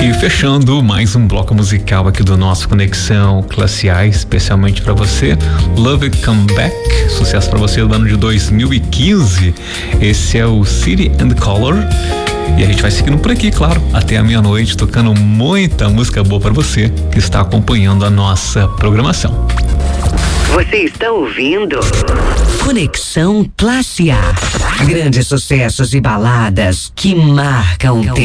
E fechando mais um bloco musical aqui do nosso Conexão Classe A, especialmente pra você, Love It Come Back, sucesso pra você do ano de 2015. Esse é o City and Color. E a gente vai seguindo por aqui, claro, até a meia-noite, tocando muita música boa pra você que está acompanhando a nossa programação. Você está ouvindo Conexão Classe A. Grandes sucessos e baladas que marcam